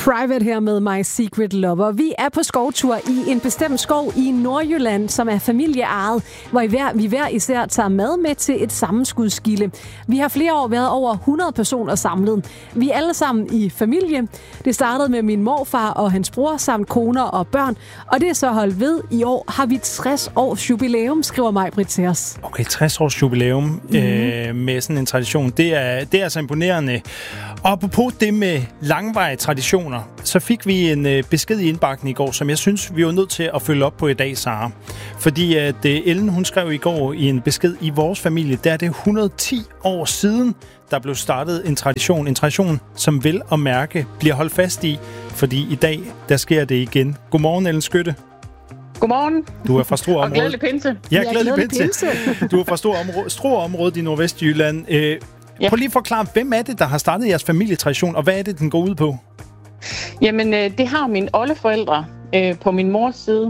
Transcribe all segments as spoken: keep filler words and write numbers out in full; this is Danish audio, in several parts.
Private her med My Secret Lover. Vi er på skovtur i en bestemt skov i Nordjylland, som er familieejet, hvor vi hver, vi hver især tager mad med til et sammenskudsgilde. Vi har flere år været over hundrede personer samlet. Vi er alle sammen i familie. Det startede med min morfar og hans bror samt koner og børn, og det er så holdt ved. I år har vi tres års jubilæum, skriver Maj-Britt til os. Okay, tres års jubilæum mm-hmm. øh, med sådan en tradition. Det er, det er altså imponerende. Og apropos det med langvarige traditioner, så fik vi en øh, besked i indbakken i går, som jeg synes, vi var nødt til at følge op på i dag, Sara. Fordi at øh, Ellen, hun skrev i går i en besked i vores familie, der er det et hundrede og ti år siden, der blev startet en tradition. En tradition, som vel og mærke bliver holdt fast i, fordi i dag, der sker det igen. Godmorgen, Ellen Skytte. Godmorgen. Du er fra Struer område. Og glædelig pinse. Ja, glædelig pinse. pinse. Du er fra Struer område, Struer område i Nordvestjylland. Øh, ja. Prøv lige at forklare, hvem er det, der har startet jeres familietradition, og hvad er det, den går ud på? Jamen, øh, det har mine oldeforældre øh, på min mors side.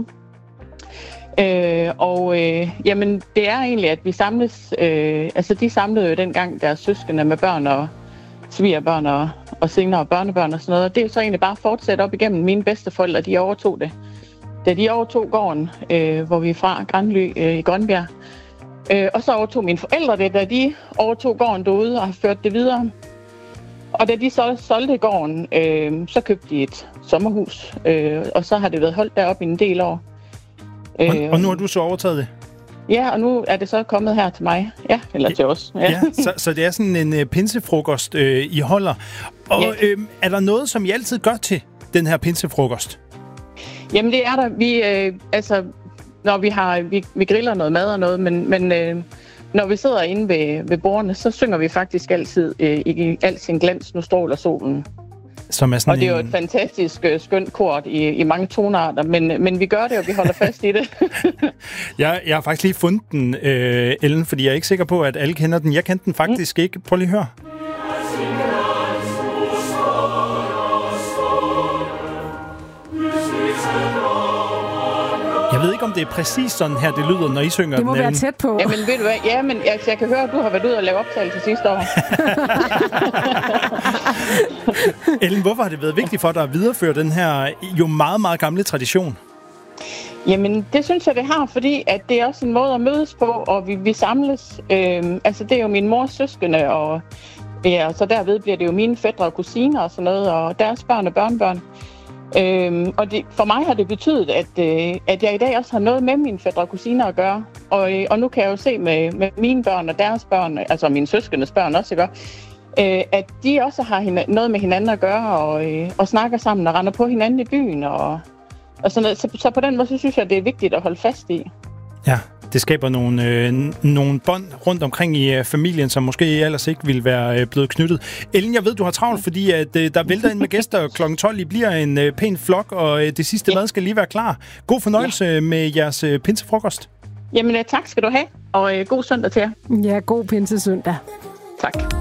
Øh, og øh, jamen, det er egentlig, at vi samles... Øh, altså, de samlede jo dengang deres søskende med børn og svigerbørn og, og senere børnebørn og sådan noget. Og det er jo så egentlig bare fortsat op igennem mine bedsteforældre, de overtog det. Da de overtog gården, øh, hvor vi er fra, Granly øh, i Grønbjerg. Øh, og så overtog mine forældre det, da de overtog gården derude og har ført det videre. Og da de så solgte gården, øh, så købte de et sommerhus, øh, og så har det været holdt deroppe i en del år. Øh, og, og nu har du så overtaget det? Ja, og nu er det så kommet her til mig. Ja, eller til os. Ja, ja så, så det er sådan en uh, pinsefrokost, øh, I holder. Og ja. øh, er der noget, som I altid gør til den her pinsefrokost? Jamen det er der. Vi, øh, altså, når vi har, vi, vi griller noget mad og noget, men, men øh, når vi sidder inde ved, ved bordene, så synger vi faktisk altid øh, i al sin glans, nu stråler solen. Som er sådan og det er jo et fantastisk øh, skønt kort i, i mange tonarter, men, men vi gør det, og vi holder fast i det. jeg, jeg har faktisk lige fundet den, øh, Ellen, fordi jeg er ikke sikker på, at alle kender den. Jeg kendte den faktisk mm. ikke. Prøv lige at høre. Jeg ved ikke, om det er præcis sådan her, det lyder, når I synger den. Det må den, være tæt på. Jamen, ved du hvad? Ja, men jeg, jeg kan høre, at du har været ude og lave optagelse sidste år. Ellen, hvorfor har det været vigtigt for dig at videreføre den her jo meget, meget gamle tradition? Jamen, det synes jeg, det har, fordi at det er også en måde at mødes på, og vi, vi samles. Øhm, altså, det er jo min mors søskende, og ja, så derved bliver det jo mine fætre og kusiner og sådan noget, og deres børn og børnebørn. Øhm, og det, for mig har det betydet, at, øh, at jeg i dag også har noget med mine fætre og kusiner at gøre. Og, øh, og nu kan jeg jo se med, med mine børn og deres børn, altså mine søskendes børn også, ikke? Øh, at de også har hina- noget med hinanden at gøre, og, øh, og snakker sammen og render på hinanden i byen. Og, og sådan noget. Så, så på den måde, så synes jeg, det er vigtigt at holde fast i. Ja, det skaber nogle, øh, nogle bånd rundt omkring i øh, familien, som måske ellers ikke ville være øh, blevet knyttet. Ellen, jeg ved, du har travlt, fordi at, øh, der vælter ind med gæster klokken tolv. I bliver en øh, pæn flok, og øh, det sidste ja. mad skal lige være klar. God fornøjelse ja. med jeres øh, pinsefrokost. Jamen, tak skal du have, og øh, god søndag til jer. Ja, god pinsesøndag. Tak.